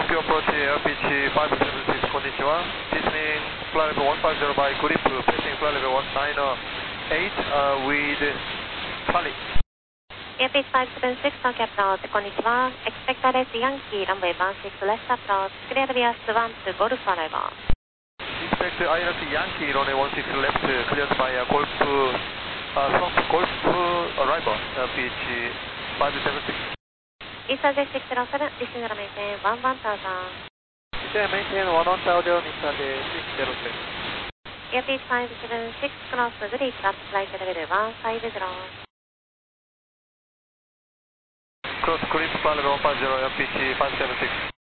Tokyo approach LPG 576, こんにちは。Listening flight level 150 by grip, passing flight level 198 with Charlie. Airfield 576のキャプテン、こんにちは。Expect LS Yankee runway 16 left approach, clear via Swan to Golf arrival. Expect ILS Yankee runway 16 left, cleared by Golf, Golf arrival, LPG 576. Eastern 607, descend and maintain 11,000. Descend and maintain 11,000, Eastern 606. Airfield 576, cross grid at flight level 150. Cross grid flight level 150, LPG 576.